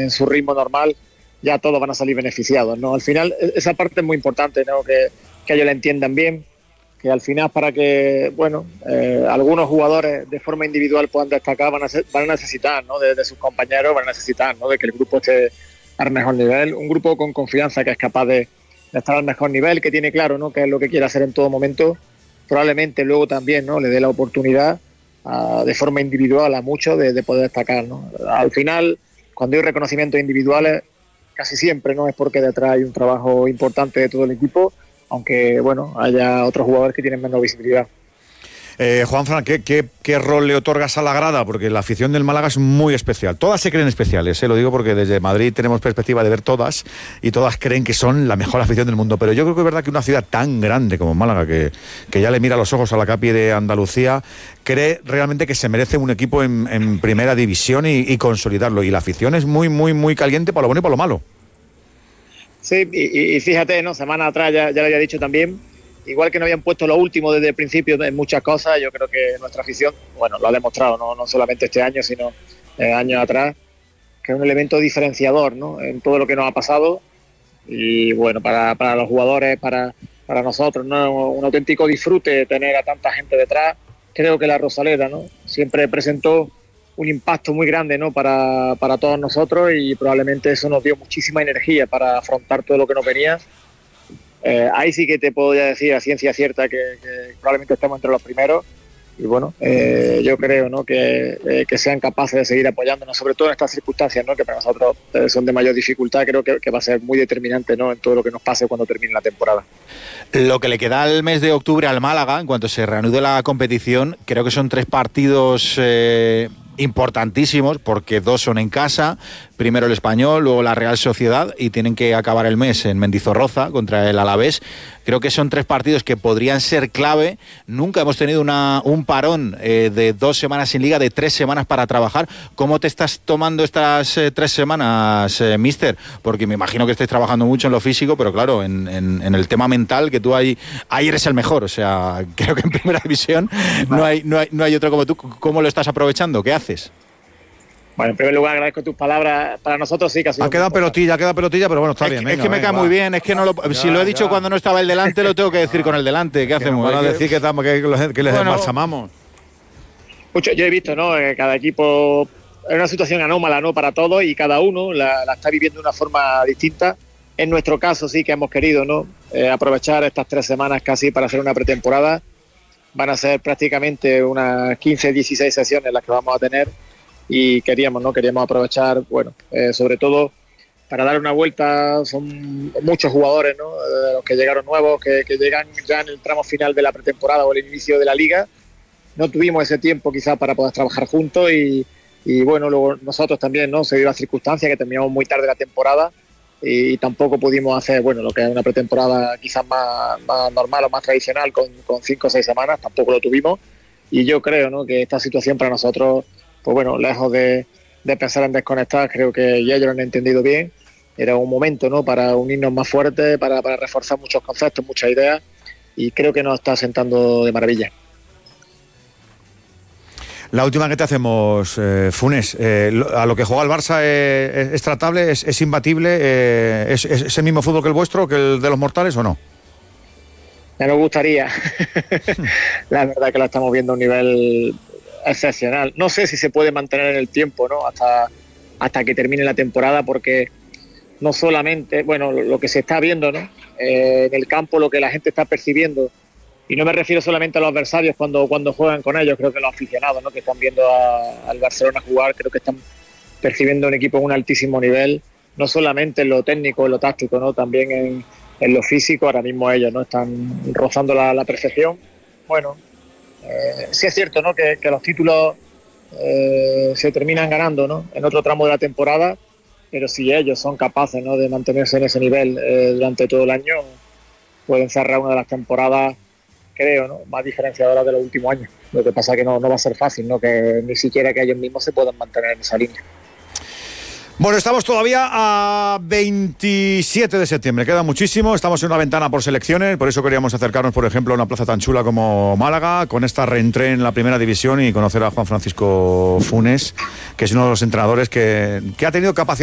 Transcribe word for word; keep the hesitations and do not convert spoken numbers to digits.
en su ritmo normal, ya todos van a salir beneficiados, ¿no? Al final, esa parte es muy importante, ¿no? Que, que ellos la entiendan bien, que al final para que, bueno, eh, algunos jugadores de forma individual puedan destacar, van a, ser, van a necesitar, ¿no? De, de sus compañeros, van a necesitar, ¿no? De que el grupo esté al mejor nivel, un grupo con confianza que es capaz de, de estar al mejor nivel, que tiene claro, ¿no? Que es lo que quiere hacer en todo momento, probablemente luego también, ¿no? Le dé la oportunidad a, de forma individual a muchos de, de poder destacar, ¿no? Al final, cuando hay reconocimientos individuales, casi siempre, ¿no? Es porque detrás hay un trabajo importante de todo el equipo, aunque, bueno, haya otros jugadores que tienen menos visibilidad. Eh, Juanfran, ¿qué, qué, ¿qué rol le otorgas a la grada? Porque la afición del Málaga es muy especial. Todas se creen especiales, ¿eh? Lo digo porque desde Madrid tenemos perspectiva de ver todas y todas creen que son la mejor afición del mundo. Pero yo creo que es verdad que una ciudad tan grande como Málaga, que, que ya le mira los ojos a la capi de Andalucía, cree realmente que se merece un equipo en, en primera división y, y consolidarlo. Y la afición es muy, muy, muy caliente para lo bueno y para lo malo. Sí, y, y fíjate, ¿no? Semana atrás ya, ya lo había dicho también. Igual que no habían puesto lo último desde el principio en muchas cosas, yo creo que nuestra afición, bueno, lo ha demostrado, no, no solamente este año, sino eh, años atrás, que es un elemento diferenciador, ¿no? En todo lo que nos ha pasado. Y bueno, para, para los jugadores, para, para nosotros, ¿no? Un auténtico disfrute tener a tanta gente detrás. Creo que la Rosaleda, ¿no? Siempre presentó un impacto muy grande, ¿no? Para, para todos nosotros, y probablemente eso nos dio muchísima energía para afrontar todo lo que nos venía. Eh, ahí sí que te puedo ya decir a ciencia cierta que, que probablemente estemos entre los primeros, y bueno, eh, yo creo, ¿no? que, eh, que sean capaces de seguir apoyándonos, sobre todo en estas circunstancias, ¿no? Que para nosotros eh, son de mayor dificultad. Creo que, que va a ser muy determinante, ¿no? En todo lo que nos pase cuando termine la temporada. Lo que le queda al mes de octubre al Málaga, en cuanto se reanude la competición, creo que son tres partidos eh, importantísimos, porque dos son en casa, primero el Español, luego la Real Sociedad, y tienen que acabar el mes en Mendizorroza contra el Alavés. Creo que son tres partidos que podrían ser clave. Nunca hemos tenido una, un parón eh, de dos semanas sin liga, de tres semanas para trabajar. ¿Cómo te estás tomando estas eh, tres semanas, eh, mister? Porque me imagino que estáis trabajando mucho en lo físico, pero claro, en, en, en el tema mental, que tú ahí, ahí eres el mejor. O sea, creo que en primera división no hay, no hay, no hay otro como tú. ¿Cómo lo estás aprovechando? ¿Qué haces? Bueno, en primer lugar agradezco tus palabras. Para nosotros sí que ha sido... Ha quedado pelotilla, ha quedado pelotilla, pero bueno, está es bien. Que, venga, es que me venga, cae va. muy bien, es que no lo, ya, si lo he dicho ya. Cuando no estaba el delante, lo tengo que decir ah, con el delante. ¿Qué hacemos? Van a decir que, estamos, que, que les bueno, embalsamamos. Mucho, yo he visto, ¿no? Que cada equipo es una situación anómala, ¿no? Para todos, y cada uno la, la está viviendo de una forma distinta. En nuestro caso sí que hemos querido, ¿no? Eh, aprovechar estas tres semanas casi para hacer una pretemporada. Van a ser prácticamente unas quince, dieciséis sesiones las que vamos a tener. Y queríamos, ¿no? Queríamos aprovechar, bueno, eh, sobre todo para dar una vuelta. Son muchos jugadores, ¿no? Eh, los que llegaron nuevos, que, que llegan ya en el tramo final de la pretemporada o el inicio de la liga. No tuvimos ese tiempo quizás para poder trabajar juntos, y, y bueno, luego nosotros también, ¿no? Se dio la circunstancia que terminamos muy tarde la temporada y, y tampoco pudimos hacer, bueno, lo que es una pretemporada quizás más, más normal o más tradicional con, con cinco o seis semanas, tampoco lo tuvimos. Y yo creo, ¿no? Que esta situación para nosotros, pues bueno, lejos de, de pensar en desconectar, creo que ya ellos lo han entendido bien. Era un momento, ¿no? Para unirnos más fuerte, para, para reforzar muchos conceptos, muchas ideas, y creo que nos está sentando de maravilla. La última que te hacemos, eh, Funes, eh, a lo que juega el Barça eh, es, es tratable, es, es imbatible, eh, es, es el mismo fútbol que el vuestro, que el de los mortales, ¿o no? Ya nos gustaría. La verdad que lo estamos viendo a un nivel excepcional. No sé si se puede mantener en el tiempo, ¿no? Hasta, hasta que termine la temporada, porque no solamente, bueno, lo, lo que se está viendo, ¿no? Eh, en el campo, lo que la gente está percibiendo, y no me refiero solamente a los adversarios cuando, cuando juegan con ellos, creo que los aficionados, ¿no? Que están viendo a, al Barcelona jugar, creo que están percibiendo un equipo en un altísimo nivel, no solamente en lo técnico, en lo táctico, ¿no? También en, en lo físico. Ahora mismo ellos, ¿no? Están rozando la, la perfección. Bueno, Eh, sí es cierto, ¿no? que, que los títulos eh, se terminan ganando, ¿no? En otro tramo de la temporada, pero si ellos son capaces, ¿no? De mantenerse en ese nivel eh, durante todo el año, pueden cerrar una de las temporadas, creo, ¿no? Más diferenciadoras de los últimos años. Lo que pasa es que no, no va a ser fácil, ¿no? Que ni siquiera que ellos mismos se puedan mantener en esa línea. Bueno, estamos todavía a veintisiete de septiembre, queda muchísimo, estamos en una ventana por selecciones, por eso queríamos acercarnos, por ejemplo, a una plaza tan chula como Málaga, con esta reentré en la primera división, y conocer a Juan Francisco Funes, que es uno de los entrenadores que, que ha tenido capacidad